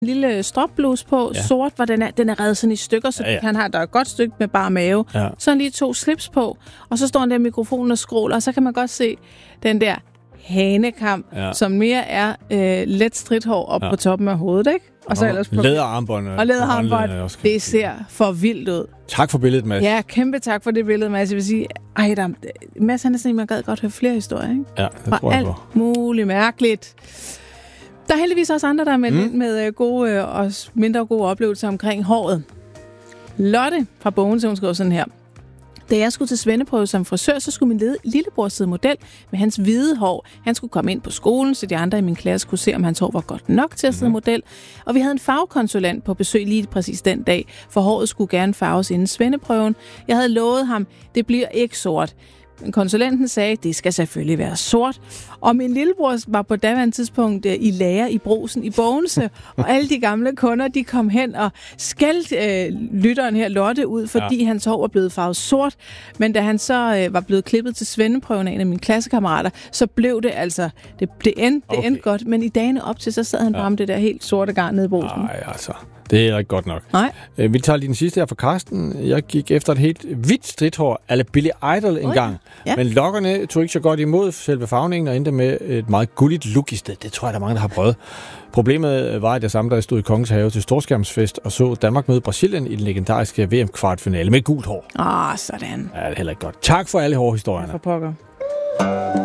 lille stropbluse på, sort, hvor den er revet sådan i stykker, så han har der et godt stykke med bare mave. Ja. Så han lige 2 slips på, og så står han der i mikrofonen og skråler, og så kan man godt se den der hanekam, som mere er let stridthår op på toppen af hovedet, ikke? Og så ellers på læderarmbånd. Og læderarmbånd. Det ser for vildt ud. Tak for billedet, Mads. Ja, kæmpe tak for det billede, Mads. Jeg vil sige, Mads han er sådan, man gad godt høre flere historier, ikke? Ja, det tror jeg på. Alt muligt mærkeligt. Der er heldigvis også andre, der er med gode og mindre gode oplevelser omkring håret. Lotte fra Bogen, hun skriver sådan her. Da jeg skulle til svendeprøve som frisør, så skulle min lillebror sidde model med hans hvide hår. Han skulle komme ind på skolen, så de andre i min klasse kunne se, om hans hår var godt nok til at sidde model. Og vi havde en farvekonsulent på besøg lige præcis den dag, for håret skulle gerne farves inden svendeprøven. Jeg havde lovet ham, det bliver ikke sort. Men konsulenten sagde, det skal selvfølgelig være sort. Og min lillebror var på daværende tidspunkt i lager i Brugsen i Bogense, og alle de gamle kunder, de kom hen og skældte lytteren her Lotte ud, fordi hans hår var blevet farvet sort. Men da han så var blevet klippet til svendeprøven af en af mine klassekammerater, så blev det altså, det endte godt. Men i dagene op til, så sad han bare med det der helt sorte garn nede i Brugsen. Nej, altså. Det er ikke godt nok. Nej. Vi tager lige den sidste her fra Karsten. Jeg gik efter et helt hvidt stridthår, eller Billy Idol en gang. Ja. Men lokkerne tog ikke så godt imod selve farvningen, og endte med et meget gulligt look i stedet. Det tror jeg, der er mange, der har prøvet. Problemet var, at jeg samme dag stod i Kongens Have til storskærmsfest og så Danmark møde Brasilien i den legendariske VM-kvartfinale med gult hår. Sådan. Ja, det er heller ikke godt. Tak for alle hårde historierne. For pokker.